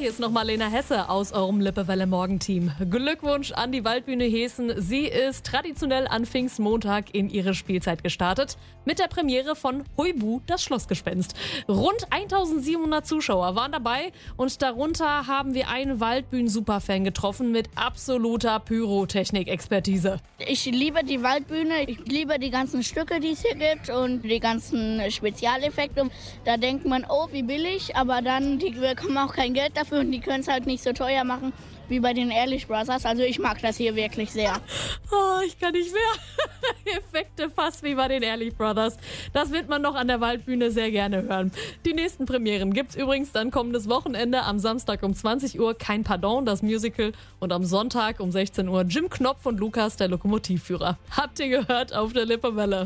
hier ist nochmal Lena Hesse aus eurem Lippewelle Morgenteam. Glückwunsch an die Waldbühne Heßen. Sie ist traditionell an Pfingstmontag in ihre Spielzeit gestartet mit der Premiere von Huibu, das Schlossgespenst. Rund 1700 Zuschauer waren dabei und darunter haben wir einen Waldbühnen-Superfan getroffen mit absoluter Pyrotechnik-Expertise. Ich liebe die Waldbühne, ich liebe die ganzen Stücke, die es hier gibt und die ganzen Spezialeffekte. Da denkt man, oh, wie billig, aber dann, die bekommen auch kein Geld dafür und die können es halt nicht so teuer machen wie bei den Ehrlich Brothers. Also ich mag das hier wirklich sehr. Oh, ich kann nicht mehr. Effekte fast wie bei den Ehrlich Brothers. Das wird man noch an der Waldbühne sehr gerne hören. Die nächsten Premieren gibt's übrigens dann kommendes Wochenende. Am Samstag um 20 Uhr Kein Pardon, das Musical. Und am Sonntag um 16 Uhr Jim Knopf und Lukas, der Lokomotivführer. Habt ihr gehört auf der Lippewelle.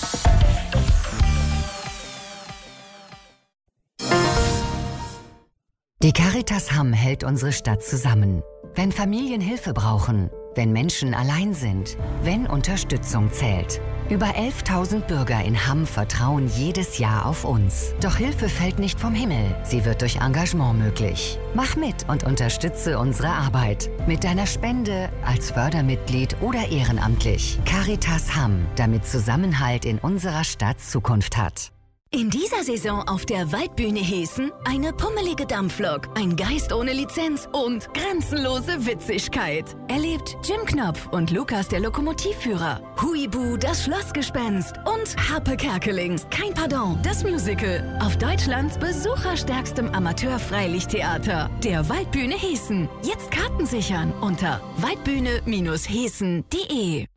Die Caritas Hamm hält unsere Stadt zusammen. Wenn Familien Hilfe brauchen, wenn Menschen allein sind, wenn Unterstützung zählt. Über 11.000 Bürger in Hamm vertrauen jedes Jahr auf uns. Doch Hilfe fällt nicht vom Himmel, sie wird durch Engagement möglich. Mach mit und unterstütze unsere Arbeit. Mit deiner Spende, als Fördermitglied oder ehrenamtlich. Caritas Hamm, damit Zusammenhalt in unserer Stadt Zukunft hat. In dieser Saison auf der Waldbühne Heßen eine pummelige Dampflok, ein Geist ohne Lizenz und grenzenlose Witzigkeit. Erlebt Jim Knopf und Lukas, der Lokomotivführer, Huibu, das Schlossgespenst und Harpe Kerkeling, Kein Pardon, das Musical auf Deutschlands besucherstärkstem Amateur-Freilichttheater, der Waldbühne Heßen. Jetzt Karten sichern unter waldbühne-heßen.de.